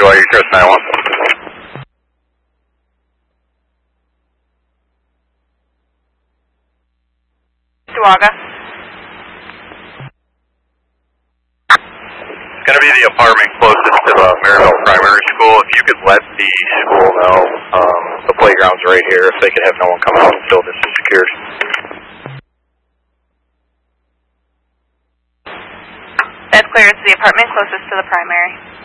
you Chris 91. Sawaga. It's going to be the apartment closest to the Maryville Primary School. If you could let the school know, the playground's right here. If they could have no one come out until this is secured. That's clear. It's the apartment closest to the primary.